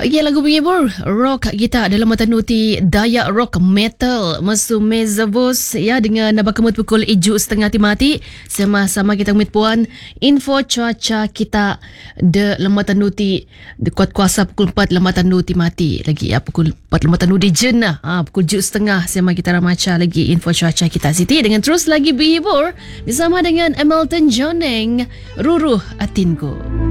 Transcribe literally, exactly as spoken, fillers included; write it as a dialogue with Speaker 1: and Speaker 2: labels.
Speaker 1: Lagi lagu menghibur rock kita dalam mata nuti Dayak rock metal Masu Mezavos ya dengan nabakamut pukul iju setengah timati sama-sama kita umit puan info cuaca kita de lematan nuti de kuat kuasa pukul empat lematan nuti mati lagi ya pukul empat lematan nuti jenah ha, pukul iju setengah sama kita ramaca lagi info cuaca kita Siti dengan terus lagi menghibur bersama dengan Hamilton Joneng Ruruh Atinku.